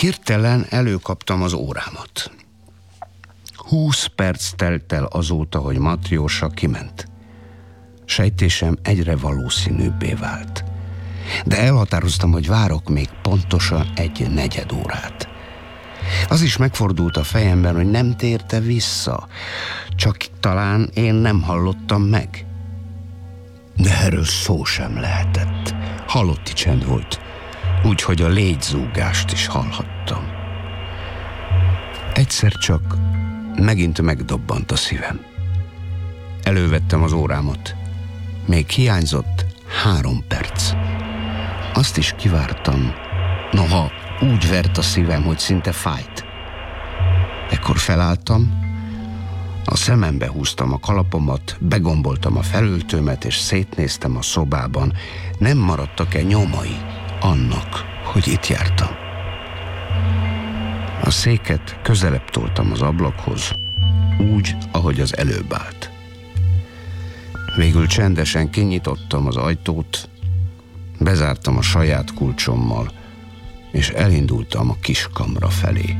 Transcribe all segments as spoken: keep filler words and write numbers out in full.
Hirtelen előkaptam az órámat. Húsz perc telt el azóta, hogy Matrjósa kiment. Sejtésem egyre valószínűbbé vált. De elhatároztam, hogy várok még pontosan egy negyed órát. Az is megfordult a fejemben, hogy nem térte vissza, csak talán én nem hallottam meg. De erről szó sem lehetett. Halotti csend volt, úgyhogy a légyzúgást is hallhattam. Egyszer csak megint megdobbant a szívem. Elővettem az órámat. Még hiányzott három perc. Azt is kivártam, noha úgy vert a szívem, hogy szinte fájt. Ekkor felálltam, a szemembe húztam a kalapomat, begomboltam a felöltőmet, és szétnéztem a szobában. Nem maradtak-e nyomai annak, hogy itt jártam? A széket közelebb toltam az ablakhoz, úgy, ahogy az előbb állt. Végül csendesen kinyitottam az ajtót, bezártam a saját kulcsommal, és elindultam a kiskamra felé.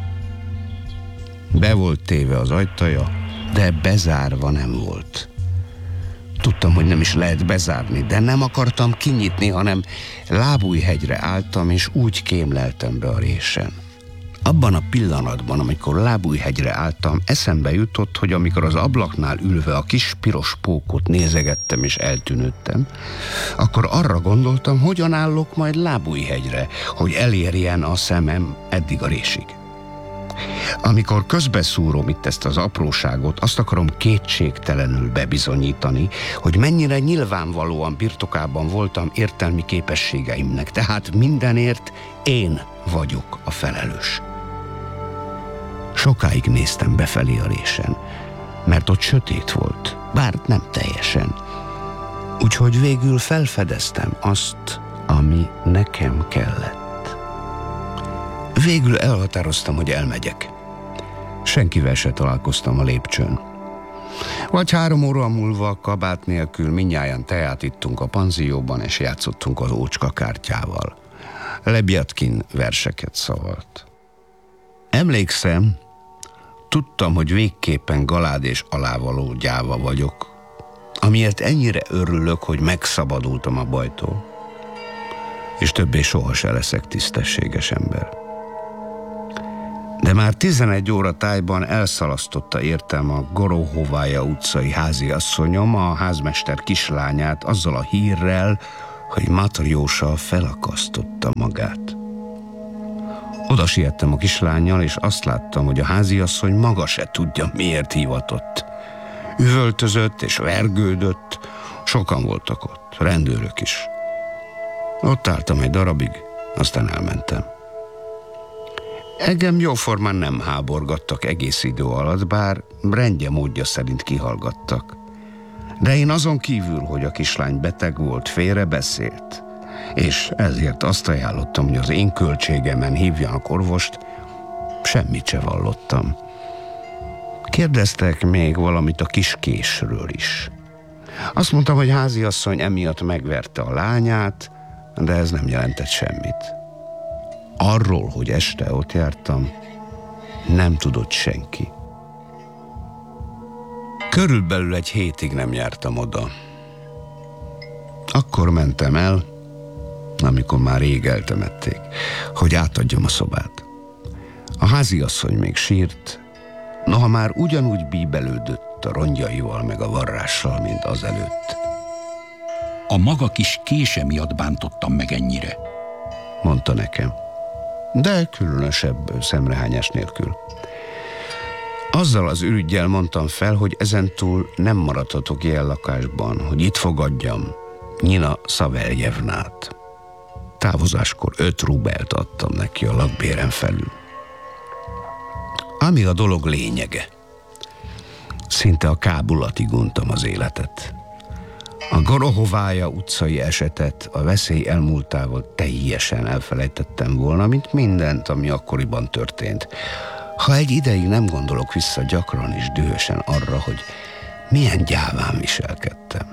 Be volt téve az ajtaja, de bezárva nem volt. Tudtam, hogy nem is lehet bezárni, de nem akartam kinyitni, hanem Lábújhegyre álltam, és úgy kémleltem be a résen. Abban a pillanatban, amikor Lábújhegyre álltam, eszembe jutott, hogy amikor az ablaknál ülve a kis piros pókot nézegettem és eltűnődtem, akkor arra gondoltam, hogyan állok majd Lábújhegyre, hogy elérjen a szemem eddig a résig. Amikor közbeszúrom itt ezt az apróságot, azt akarom kétségtelenül bebizonyítani, hogy mennyire nyilvánvalóan birtokában voltam értelmi képességeimnek, tehát mindenért én vagyok a felelős. Sokáig néztem befelé a résen, mert ott sötét volt, bár nem teljesen. Úgyhogy végül felfedeztem azt, ami nekem kellett. Végül elhatároztam, hogy elmegyek. Senkivel se találkoztam a lépcsőn. Vagy három óra múlva kabát nélkül mindnyájan teát ittunk a panzióban, és játszottunk az ócska kártyával. Lebjatkin verseket szavalt. Emlékszem, tudtam, hogy végképpen galád és alávaló gyáva vagyok, amiért ennyire örülök, hogy megszabadultam a bajtól, és többé soha se leszek tisztességes ember. De már tizenegy óra tájban elszalasztotta értem a Gorohovája utcai háziasszonyom a házmester kislányát azzal a hírrel, hogy Matrjósa felakasztotta magát. Oda siettem a kislánnyal, és azt láttam, hogy a háziasszony maga se tudja, miért hivatott. Üvöltözött és vergődött, sokan voltak ott, rendőrök is. Ott álltam egy darabig, aztán elmentem. Engem jóformán nem háborgattak egész idő alatt, bár rendje módja szerint kihallgattak. De én azon kívül, hogy a kislány beteg volt, félrebeszélt, és ezért azt ajánlottam, hogy az én költségemen hívjanak orvost, semmit se vallottam. Kérdeztek még valamit a kis késről is. Azt mondtam, hogy háziasszony emiatt megverte a lányát, de ez nem jelentett semmit. Arról, hogy este ott jártam, nem tudott senki. Körülbelül egy hétig nem jártam oda. Akkor mentem el, amikor már rég eltemették, hogy átadjam a szobát. A háziasszony még sírt, noha már ugyanúgy bíbelődött a rongyaival meg a varrással, mint azelőtt. A maga kis kése miatt bántottam meg ennyire, mondta nekem, de különösebb szemrehányás nélkül. Azzal az ürüggyel mondtam fel, hogy ezentúl nem maradhatok ilyen lakásban, hogy itt fogadjam Nina Szaveljevnát. Távozáskor öt rubelt adtam neki a lakbéren felül. Ami a dolog lényege. Szinte a kábulatig untam az életet. A Gorohovája utcai esetet a veszély elmúltával teljesen elfelejtettem volna, mint mindent, ami akkoriban történt. Ha egy ideig nem gondolok vissza gyakran és dühösen arra, hogy milyen gyáván viselkedtem.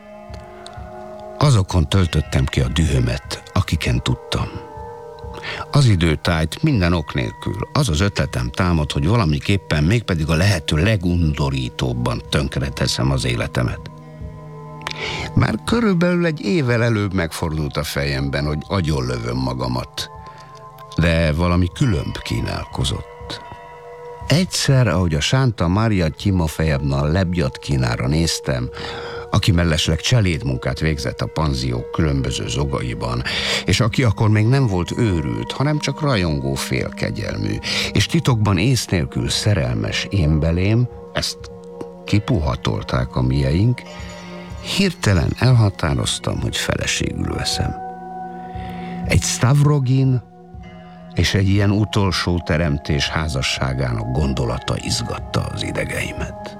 Azokon töltöttem ki a dühömet, akiken tudtam. Az időtájt minden ok nélkül az az ötletem támad, hogy valamiképpen mégpedig a lehető legundorítóbban tönkreteszem az életemet. Már körülbelül egy évvel előbb megfordult a fejemben, hogy agyonlövöm magamat, de valami különb kínálkozott. Egyszer, ahogy a Sánta Maria Timofejevna Lebjatkinára néztem, aki mellesleg cselédmunkát végzett a panzió különböző zogaiban, és aki akkor még nem volt őrült, hanem csak rajongó félkegyelmű, és titokban ész nélkül szerelmes én belém, ezt kipuhatolták a mieink, hirtelen elhatároztam, hogy feleségül veszem. Egy Stavrogin és egy ilyen utolsó teremtés házasságának gondolata izgatta az idegeimet.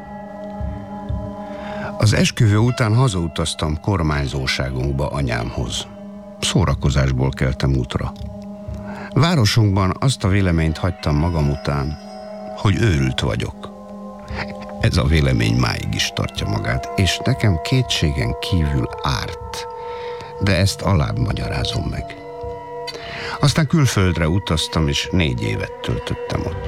Az esküvő után hazautaztam kormányzóságunkba anyámhoz. Szórakozásból keltem útra. Városunkban azt a véleményt hagytam magam után, hogy őrült vagyok. Ez a vélemény máig is tartja magát, és nekem kétségen kívül árt, de ezt alább magyarázom meg. Aztán külföldre utaztam, és négy évet töltöttem ott.